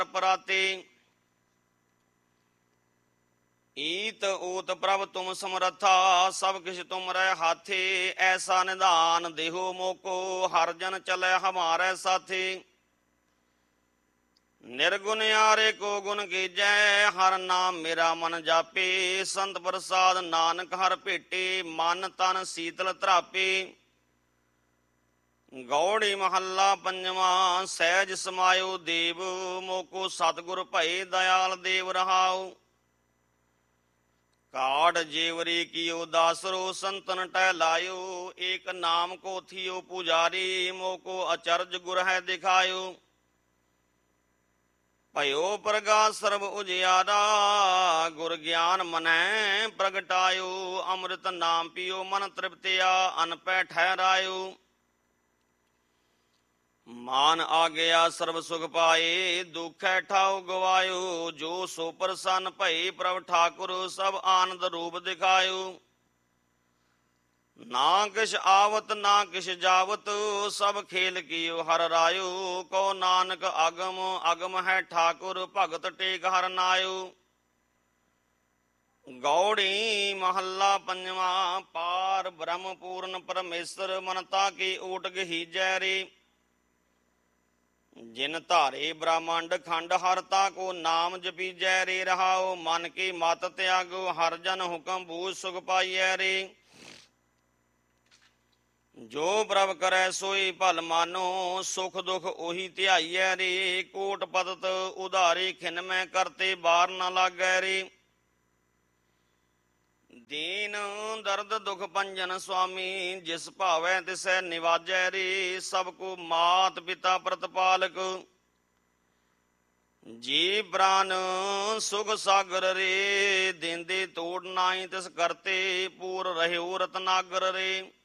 पराते। ईत ऊत प्रभ तुम समरथा, सब किछ तुम रै हाथे। ऐसा निधान देहो मोको, हर जन चलै हमारे साथे। निर्गुण यारे को गुण कीजै, हर नाम मेरा मन जापे। संत प्रसाद नानक हर भेटे, मन तन शीतल धरापे। गौड़ी महला पंजवा, सहज समायो देव। मोको सतगुर भये, दयाल देव रहाओ। काट जेवरी कियो दासरो, संतन टहलायो। एक नाम को थियो पुजारी, मोको अचरज गुर है दिखायो। भयो प्रकाश सर्व उजियारा, गुर ज्ञान मनै प्रगटायो। अमृत नाम पियो मन तृप्तिया, अन पै ठहरायो। मान आ गया सर्व सुख पाए, दुख है ठाउ गवायो। जो सो प्रसन्न भई प्रभ ठाकुर, सब आनंद रूप दिखायो। ना किछ आवत ना किछ जावत, सब खेल कियो हर रायो। को नानक अगम अगम है ठाकुर, भगत टेक हर नायो। गौड़ी महला पंजवा, पार ब्रह्म पूर्ण परमेश्वर, मनता की ऊट गहीजै रे। जिन धारे ब्रह्मांड खंड, हरता को नाम जपीजै रे रहाओ। मन की मत त्यागो, हर जन हुक्म बूझ सुख पाइयै रे। जो प्रभ करै सोई भल मानो, सुख दुख ओही ध्याइयै रे। कोट पतत उधारे, खिन में करते बार न लागै रे। दीन दर्द दुख भंजन स्वामी, जिस भावै तिसै निवाजै रे। सबको मात पिता प्रतिपालक, जी प्राण सुख सागर रे। देंदे तोड़ नाई तिस करते, पूर रहे रतनागर रे।